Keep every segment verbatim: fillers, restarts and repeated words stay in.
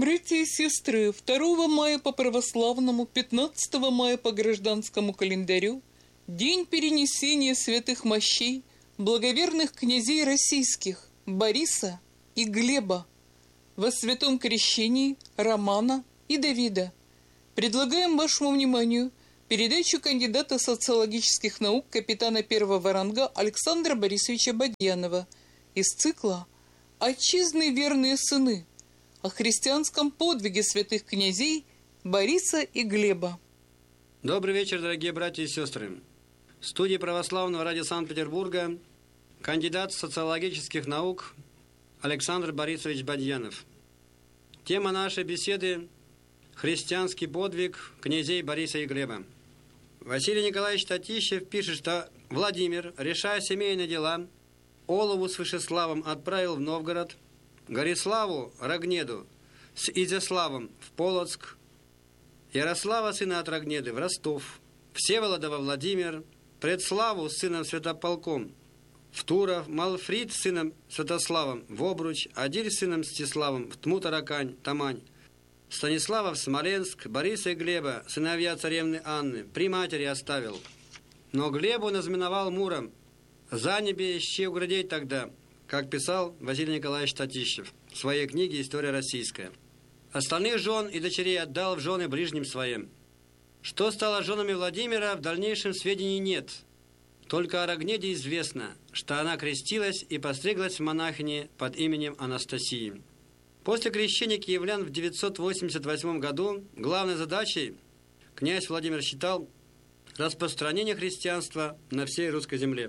Братья и сестры, второго мая по православному, пятнадцатого мая по гражданскому календарю, день перенесения святых мощей благоверных князей российских Бориса и Глеба во святом крещении Романа и Давида. Предлагаем вашему вниманию передачу кандидата социологических наук, капитана первого ранга Александра Борисовича Бадьянова из цикла «Отчизны верные сыны» о христианском подвиге святых князей Бориса и Глеба. Добрый вечер, дорогие братья и сестры. В студии Православного радио Санкт-Петербурга кандидат социологических наук Александр Борисович Бадьянов. Тема нашей беседы – христианский подвиг князей Бориса и Глеба. Василий Николаевич Татищев пишет, что Владимир, решая семейные дела, Олову с Вышеславом отправил в Новгород, Гориславу, Рогнеду, с Изяславом в Полоцк, Ярослава, сына от Рогнеды, в Ростов, Всеволода во Владимир, Предславу с сыном Святополком в Туров, Малфрид с сыном Святославом в Обруч, Адиль с сыном Мстиславом в Тмутаракань, Тамань, Станислава в Смоленск, Бориса и Глеба, сыновья царевны Анны, при матери оставил. Но Глебу назнаменовал Муром, за небе ищи уградей тогда, как писал Василий Николаевич Татищев в своей книге «История российская». Остальных жен и дочерей отдал в жены ближним своим. Что стало женами Владимира, в дальнейшем сведений нет. Только о Рогнеде известно, что она крестилась и постриглась в монахини под именем Анастасии. После крещения киевлян в девятьсот восемьдесят восьмом году главной задачей князь Владимир считал распространение христианства на всей русской земле.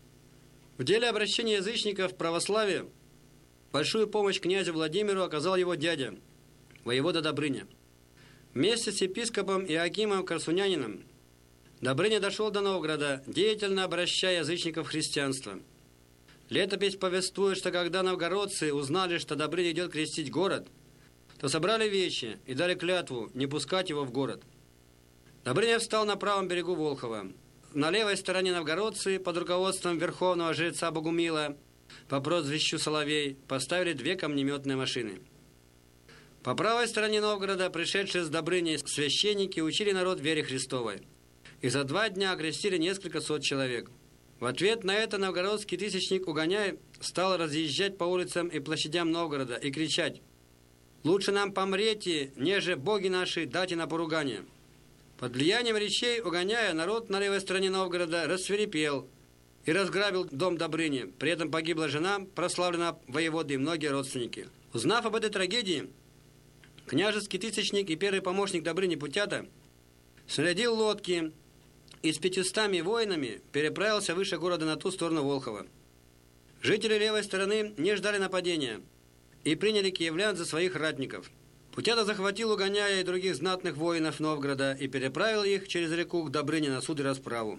В деле обращения язычников в православие большую помощь князю Владимиру оказал его дядя, воевода Добрыня. Вместе с епископом Иоакимом Корсунянином Добрыня дошел до Новгорода, деятельно обращая язычников в христианство. Летопись повествует, что когда новгородцы узнали, что Добрыня идет крестить город, то собрали вечи и дали клятву не пускать его в город. Добрыня встал на правом берегу Волхова. На левой стороне новгородцы под руководством верховного жреца Богумила по прозвищу Соловей поставили две камнеметные машины. По правой стороне Новгорода пришедшие с Добрыней священники учили народ вере Христовой. И за два дня окрестили несколько сот человек. В ответ на это новгородский тысячник Угоняй стал разъезжать по улицам и площадям Новгорода и кричать: «Лучше нам помрете, неже боги наши дайте на поругание». Под влиянием речей Угоняя народ на левой стороне Новгорода рассвирепел и разграбил дом Добрыни. При этом погибла жена, прославленная воеводы и многие родственники. Узнав об этой трагедии, княжеский тысячник и первый помощник Добрыни Путята снарядил лодки и с пятьюстами воинами переправился выше города на ту сторону Волхова. Жители левой стороны не ждали нападения и приняли киевлян за своих ратников. Путята захватил Угоняя и других знатных воинов Новгорода и переправил их через реку к Добрыне на суд и расправу.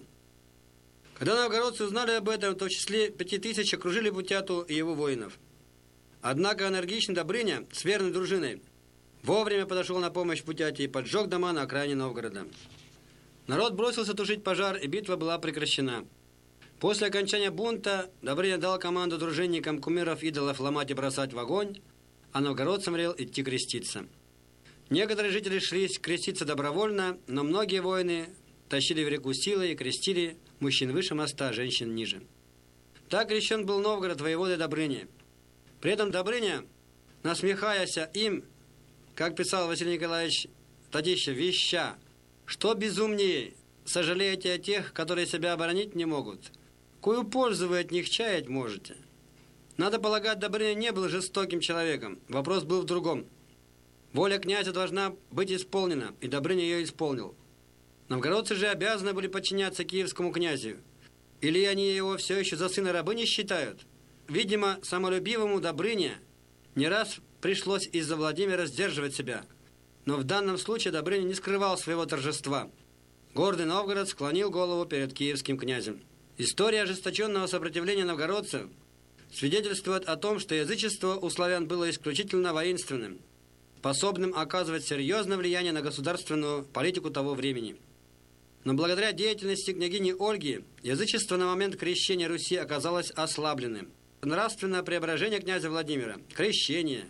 Когда новгородцы узнали об этом, то в числе пяти тысяч окружили Путяту и его воинов. Однако энергичный Добрыня с верной дружиной вовремя подошел на помощь Путяте и поджег дома на окраине Новгорода. Народ бросился тушить пожар, и битва была прекращена. После окончания бунта Добрыня дал команду дружинникам кумиров идолов ломать и бросать в огонь, а новгородцам велел идти креститься. Некоторые жители шли креститься добровольно, но многие воины тащили в реку силой и крестили мужчин выше моста, а женщин ниже. Так крещен был Новгород воеводой Добрыни. При этом Добрыня, насмехаясь им, как писал Василий Николаевич Татищев, веща: «Что безумнее, сожалеете о тех, которые себя оборонить не могут? Кою пользу вы от них чаять можете?» Надо полагать, Добрыня не был жестоким человеком. Вопрос был в другом. Воля князя должна быть исполнена, и Добрыня ее исполнил. Новгородцы же обязаны были подчиняться киевскому князю. Или они его все еще за сына рабыни считают? Видимо, самолюбивому Добрыне не раз пришлось из-за Владимира сдерживать себя. Но в данном случае Добрыня не скрывал своего торжества. Гордый Новгород склонил голову перед киевским князем. История ожесточенного сопротивления новгородцев свидетельствует о том, что язычество у славян было исключительно воинственным, способным оказывать серьезное влияние на государственную политику того времени. Но благодаря деятельности княгини Ольги язычество на момент крещения Руси оказалось ослабленным. Нравственное преображение князя Владимира, крещение,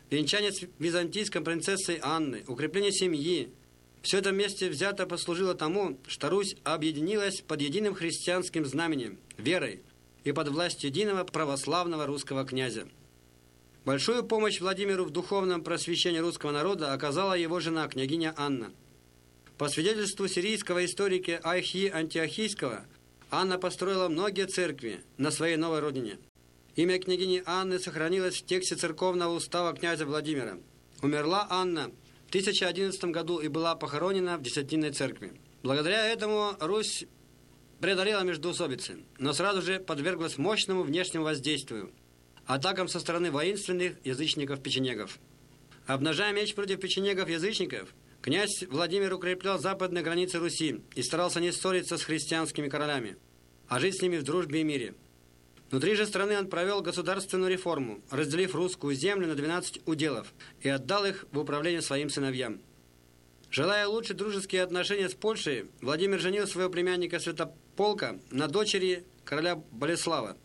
венчание с византийской принцессой Анной, укрепление семьи – все это вместе взято послужило тому, что Русь объединилась под единым христианским знаменем, верой и под властью единого православного русского князя. Большую помощь Владимиру в духовном просвещении русского народа оказала его жена, княгиня Анна. По свидетельству сирийского историка Айхи Антиохийского, Анна построила многие церкви на своей новой родине. Имя княгини Анны сохранилось в тексте церковного устава князя Владимира. Умерла Анна в тысяча одиннадцатом году и была похоронена в Десятинной церкви. Благодаря этому Русь преодолела междоусобицы, но сразу же подверглась мощному внешнему воздействию, атакам со стороны воинственных язычников-печенегов. Обнажая меч против печенегов-язычников, князь Владимир укреплял западные границы Руси и старался не ссориться с христианскими королями, а жить с ними в дружбе и мире. Внутри же страны он провел государственную реформу, разделив русскую землю на двенадцать уделов и отдал их в управление своим сыновьям. Желая улучшить дружеские отношения с Польшей, Владимир женил своего племянника Святополка на дочери короля Болеслава.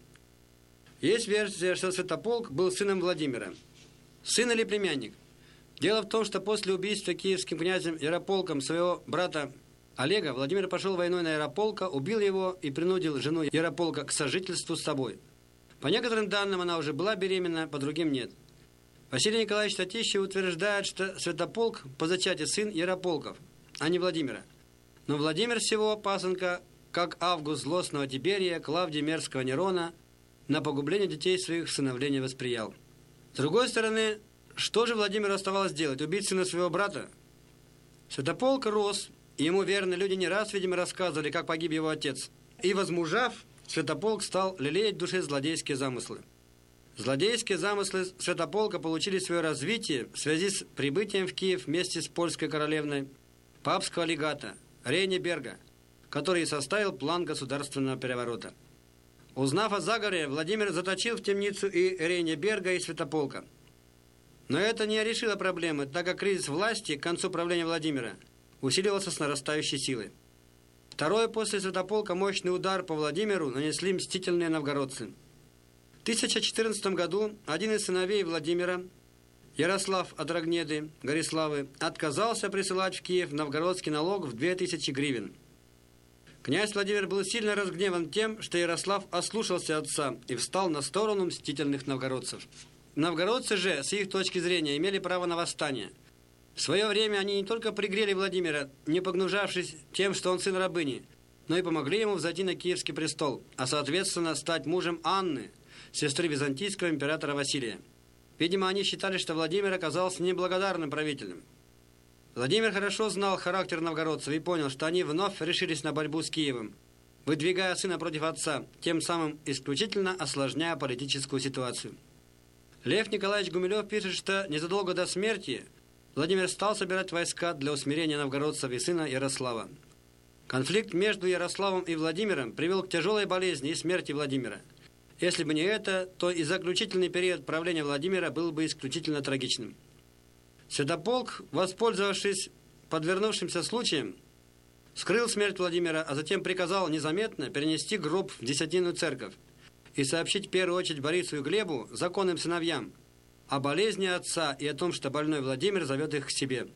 Есть версия, что Святополк был сыном Владимира. Сын или племянник? Дело в том, что после убийства киевским князем Ярополком своего брата Олега, Владимир пошел войной на Ярополка, убил его и принудил жену Ярополка к сожительству с собой. По некоторым данным, она уже была беременна, по другим нет. Василий Николаевич Татищев утверждает, что Святополк по зачатию сын Ярополков, а не Владимира. Но Владимир всего пасынка, как Август злостного Тиберия, Клавдий мерзкого Нерона, на погубление детей своих сыновления восприял. С другой стороны, что же Владимиру оставалось делать? Убить сына своего брата? Святополк рос, и ему верные люди не раз, видимо, рассказывали, как погиб его отец. И, возмужав, Святополк стал лелеять в душе злодейские замыслы. Злодейские замыслы Святополка получили свое развитие в связи с прибытием в Киев вместе с польской королевной папского легата Рейнеберга, который составил план государственного переворота. Узнав о заговоре, Владимир заточил в темницу и Рейнеберга, и Святополка. Но это не решило проблемы, так как кризис власти к концу правления Владимира усиливался с нарастающей силой. Второй после Святополка мощный удар по Владимиру нанесли мстительные новгородцы. В тысяча четырнадцатом году один из сыновей Владимира, Ярослав от Рогнеды, Гориславы, отказался присылать в Киев новгородский налог в две тысячи гривен. Князь Владимир был сильно разгневан тем, что Ярослав ослушался отца и встал на сторону мстительных новгородцев. Новгородцы же, с их точки зрения, имели право на восстание. В свое время они не только пригрели Владимира, не погнужавшись тем, что он сын рабыни, но и помогли ему взойти на киевский престол, а соответственно стать мужем Анны, сестры византийского императора Василия. Видимо, они считали, что Владимир оказался неблагодарным правителем. Владимир хорошо знал характер новгородцев и понял, что они вновь решились на борьбу с Киевом, выдвигая сына против отца, тем самым исключительно осложняя политическую ситуацию. Лев Николаевич Гумилев пишет, что незадолго до смерти Владимир стал собирать войска для усмирения новгородцев и сына Ярослава. Конфликт между Ярославом и Владимиром привел к тяжелой болезни и смерти Владимира. Если бы не это, то и заключительный период правления Владимира был бы исключительно трагичным. Святополк, воспользовавшись подвернувшимся случаем, скрыл смерть Владимира, а затем приказал незаметно перенести гроб в Десятинную церковь и сообщить в первую очередь Борису и Глебу, законным сыновьям, о болезни отца и о том, что больной Владимир зовет их к себе.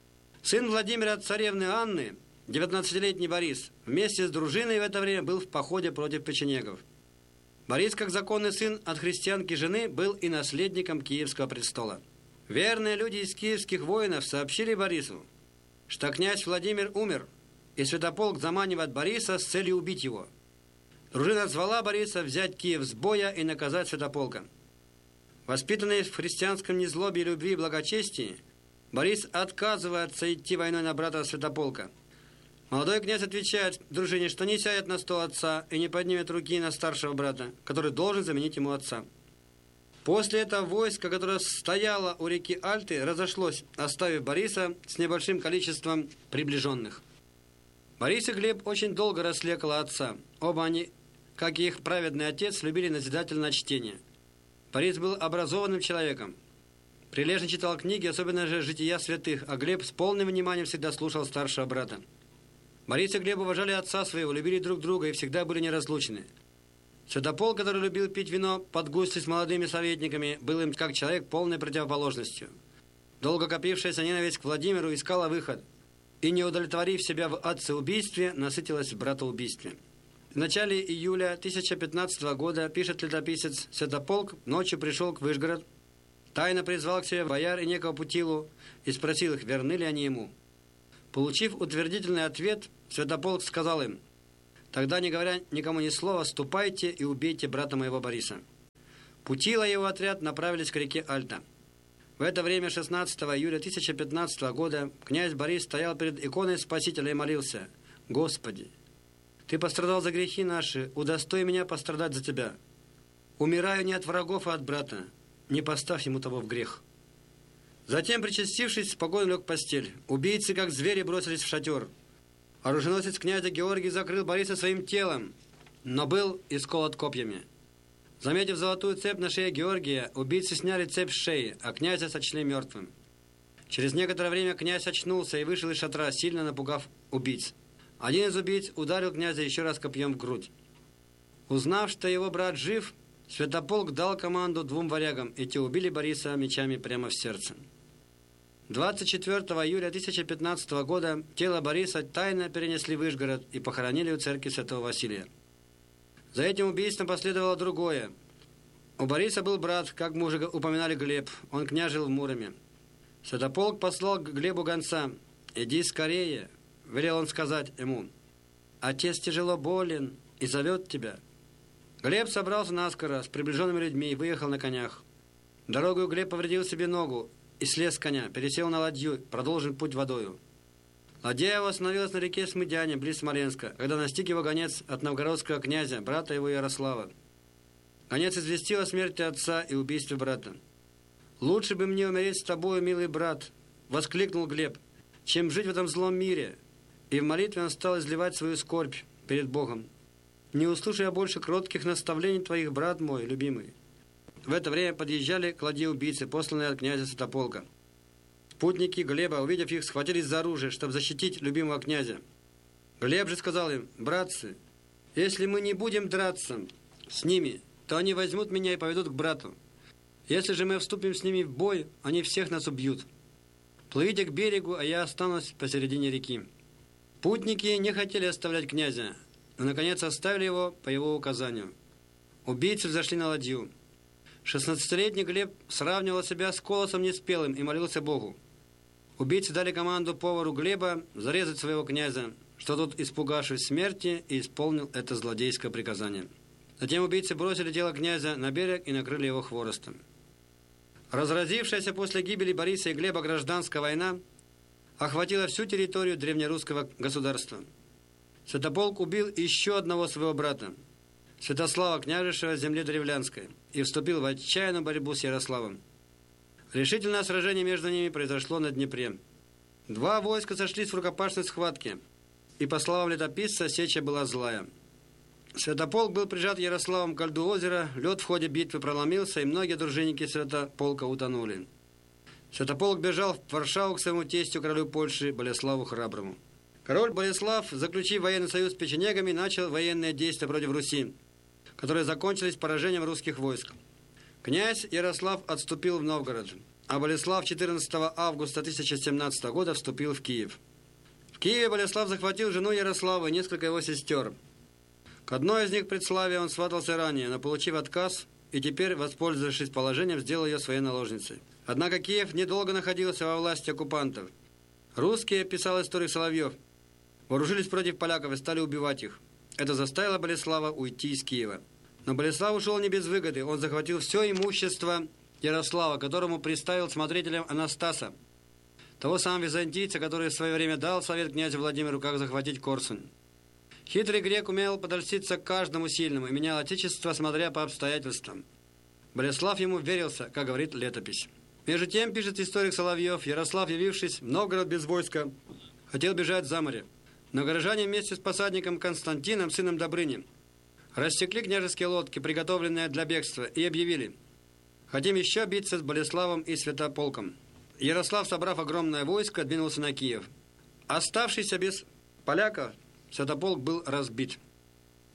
Сын Владимира от царевны Анны, девятнадцатилетний Борис, вместе с дружиной в это время был в походе против печенегов. Борис, как законный сын от христианки жены, был и наследником Киевского престола. Верные люди из киевских воинов сообщили Борису, что князь Владимир умер, и Святополк заманивает Бориса с целью убить его. Дружина звала Бориса взять Киев с боя и наказать Святополка. Воспитанный в христианском незлобе, любви и благочестии, Борис отказывается идти войной на брата Святополка. Молодой князь отвечает дружине, что не сядет на стол отца и не поднимет руки на старшего брата, который должен заменить ему отца. После этого войско, которое стояло у реки Альты, разошлось, оставив Бориса с небольшим количеством приближенных. Борис и Глеб очень долго росли около отца. Оба они, как и их праведный отец, любили назидательное чтение. Борис был образованным человеком. Прилежно читал книги, особенно же «Жития святых», а Глеб с полным вниманием всегда слушал старшего брата. Борис и Глеб уважали отца своего, любили друг друга и всегда были неразлучны. Святополк, который любил пить вино под гусли с молодыми советниками, был им как человек полной противоположностью. Долго копившаяся ненависть к Владимиру искала выход, и, не удовлетворив себя в отцеубийстве, насытилась в братоубийстве. В начале июля тысяча пятнадцатого года, пишет летописец, Святополк ночью пришел к Вышгород, тайно призвал к себе бояр и некого Путилу и спросил их, верны ли они ему. Получив утвердительный ответ, Святополк сказал им: «Тогда, не говоря никому ни слова, ступайте и убейте брата моего Бориса». Путила и его отряд направились к реке Альта. В это время, шестнадцатого июля тысяча пятнадцатого года, князь Борис стоял перед иконой Спасителя и молился: «Господи, Ты пострадал за грехи наши, удостой меня пострадать за Тебя. Умираю не от врагов, а от брата. Не поставь ему того в грех». Затем, причастившись, спокойно лег в постель. Убийцы, как звери, бросились в шатер. Оруженосец князя Георгий закрыл Бориса своим телом, но был исколот копьями. Заметив золотую цепь на шее Георгия, убийцы сняли цепь с шеи, а князя сочли мертвым. Через некоторое время князь очнулся и вышел из шатра, сильно напугав убийц. Один из убийц ударил князя еще раз копьем в грудь. Узнав, что его брат жив, Святополк дал команду двум варягам, и те убили Бориса мечами прямо в сердце. двадцать четвёртого июля тысяча пятнадцатого года тело Бориса тайно перенесли в Вышгород и похоронили у церкви святого Василия. За этим убийством последовало другое. У Бориса был брат, как мы уже упоминали, Глеб. Он княжил в Муроме. Святополк послал к Глебу гонца. «Иди скорее», — велел он сказать ему. «Отец тяжело болен и зовет тебя». Глеб собрался наскоро с приближенными людьми и выехал на конях. Дорогою Глеб повредил себе ногу и слез с коня, пересел на ладью, продолжил путь водою. Ладья его остановилась на реке Смыдяне, близ Смоленска, когда настиг его гонец от новгородского князя, брата его Ярослава. Гонец известил о смерти отца и убийстве брата. «Лучше бы мне умереть с тобою, милый брат», — воскликнул Глеб, — «чем жить в этом злом мире». И в молитве он стал изливать свою скорбь перед Богом. «Не услышу я больше кротких наставлений твоих, брат мой, любимый». В это время подъезжали к ладье убийцы, посланные от князя Святополка. Спутники Глеба, увидев их, схватились за оружие, чтобы защитить любимого князя. Глеб же сказал им: «Братцы, если мы не будем драться с ними, то они возьмут меня и поведут к брату. Если же мы вступим с ними в бой, они всех нас убьют. Плывите к берегу, а я останусь посередине реки». Путники не хотели оставлять князя, но, наконец, оставили его по его указанию. Убийцы взошли на ладью. шестнадцатилетний Глеб сравнивал себя с колосом неспелым и молился Богу. Убийцы дали команду повару Глеба зарезать своего князя, что тот, испугавшись смерти, и исполнил это злодейское приказание. Затем убийцы бросили тело князя на берег и накрыли его хворостом. Разразившаяся после гибели Бориса и Глеба гражданская война охватила всю территорию древнерусского государства. Святополк убил еще одного своего брата, Святослава, княжевшего земли Древлянской, и вступил в отчаянную борьбу с Ярославом. Решительное сражение между ними произошло на Днепре. Два войска сошлись в рукопашной схватке, и, по словам летописца, сеча была злая. Святополк был прижат Ярославом к льду озера, лед в ходе битвы проломился, и многие дружинники Святополка утонули. Святополк бежал в Варшаву к своему тестю, королю Польши, Болеславу Храброму. Король Болеслав, заключив военный союз с печенегами, начал военные действия против Руси, которые закончились поражением русских войск. Князь Ярослав отступил в Новгород, а Болеслав четырнадцатого августа тысяча семнадцатого года вступил в Киев. В Киеве Болеслав захватил жену Ярослава и несколько его сестер. К одной из них, Предславе, он сватался ранее, но, получив отказ, и теперь, воспользовавшись положением, сделал ее своей наложницей. Однако Киев недолго находился во власти оккупантов. Русские, писал историк Соловьев, вооружились против поляков и стали убивать их. Это заставило Болеслава уйти из Киева. Но Болеслав ушел не без выгоды. Он захватил все имущество Ярослава, которому представил смотрителем Анастаса, того самого византийца, который в свое время дал совет князю Владимиру, как захватить Корсунь. Хитрый грек умел подольститься к каждому сильному и менял отечество, смотря по обстоятельствам. Болеслав ему верился, как говорит летопись. Между тем, пишет историк Соловьев, Ярослав, явившись в Новгород без войска, хотел бежать за море. Но горожане вместе с посадником Константином, сыном Добрыни, рассекли княжеские лодки, приготовленные для бегства, и объявили: «Хотим еще биться с Болеславом и Святополком». Ярослав, собрав огромное войско, двинулся на Киев. Оставшийся без поляков, Святополк был разбит.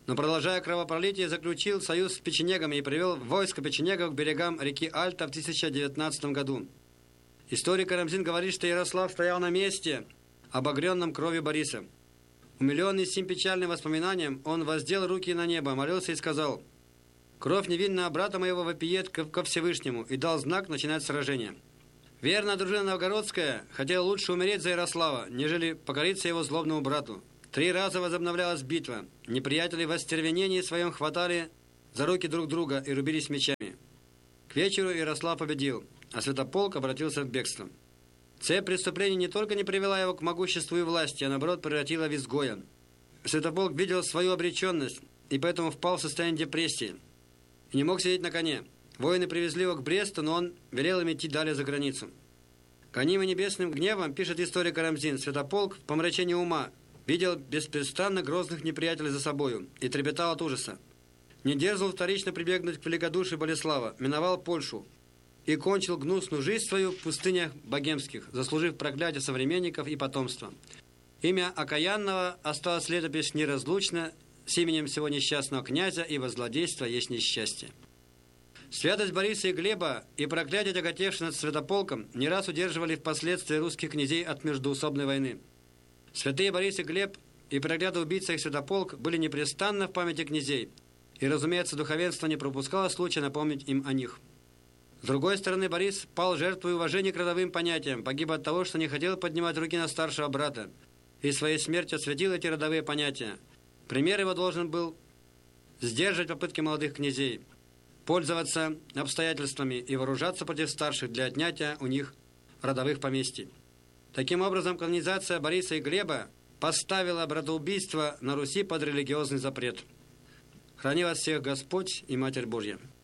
но, продолжая кровопролитие, заключил союз с печенегами и привел войско печенегов к берегам реки Альта в тысяча девятнадцатом году. Историк Карамзин говорит, что Ярослав стоял на месте, обогренном кровью Бориса. Умиленный сим печальным воспоминанием, он воздел руки на небо, молился и сказал: «Кровь невинного брата моего вопиет ко Всевышнему», и дал знак начинать сражение. Верная дружина новгородская хотела лучше умереть за Ярослава, нежели покориться его злобному брату. Три раза возобновлялась битва. Неприятели в остервенении своем хватали за руки друг друга и рубились мечами. К вечеру Ярослав победил, а Святополк обратился в бегство. Цепь преступлений не только не привела его к могуществу и власти, а наоборот превратила в изгоя. Святополк видел свою обреченность и поэтому впал в состояние депрессии и не мог сидеть на коне. Воины привезли его к Бресту, но он велел им идти далее за границу. Гонимый небесным гневом, пишет историк Карамзин, Святополк в помрачении ума видел беспрестанно грозных неприятелей за собою и трепетал от ужаса. Не дерзнул вторично прибегнуть к великодушию Болеслава, миновал Польшу и кончил гнусную жизнь свою в пустынях богемских, заслужив проклятие современников и потомства. Имя окаянного осталось летопись неразлучно с именем всего несчастного князя, ибо злодейство есть несчастье. Святость Бориса и Глеба и проклятие, тяготевшее над Святополком, не раз удерживали впоследствии русских князей от междоусобной войны. Святые Борис и Глеб и проклятый убийца их Святополк были непрестанно в памяти князей, и, разумеется, духовенство не пропускало случая напомнить им о них. С другой стороны, Борис пал жертвой уважения к родовым понятиям, погиб от того, что не хотел поднимать руки на старшего брата, и своей смертью осветил эти родовые понятия. Пример его должен был сдерживать попытки молодых князей, пользоваться обстоятельствами и вооружаться против старших для отнятия у них родовых поместий. Таким образом, канонизация Бориса и Глеба поставила братоубийство на Руси под религиозный запрет. Храни вас всех Господь и Матерь Божья.